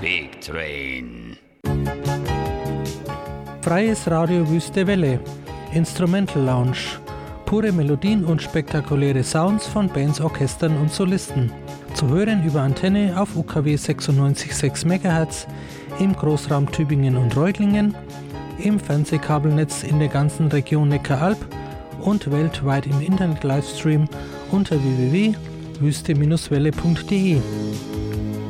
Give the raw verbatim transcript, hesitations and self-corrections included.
Big Train. Freies Radio Wüste Welle. Instrumental Lounge. Pure Melodien und spektakuläre Sounds von Bands, Orchestern und Solisten. Zu hören über Antenne auf U K W sechsundneunzig Komma sechs Megahertz, im Großraum Tübingen und Reutlingen, im Fernsehkabelnetz in der ganzen Region Neckaralb und weltweit im Internet-Livestream unter w w w punkt wüste Bindestrich welle punkt de.